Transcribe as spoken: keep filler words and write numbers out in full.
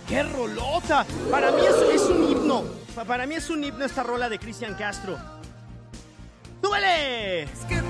¡Qué rolota! Para mí es, es un himno. Para mí es un himno esta rola de Cristian Castro. ¡Súbele! Es que